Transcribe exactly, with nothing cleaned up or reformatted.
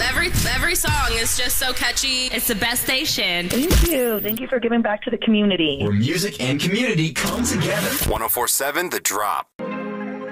Every every song is just so catchy. It's the best station. Thank you. Thank you for giving back to the community. Where music and community come together. one oh four point seven The Drop.